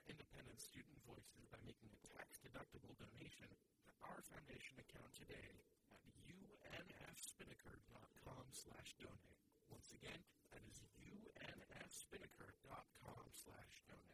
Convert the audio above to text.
independent student voices by making a tax-deductible donation to our foundation account today at unfspinnaker.com/donate. Once again, that is unfspinnaker.com/donate.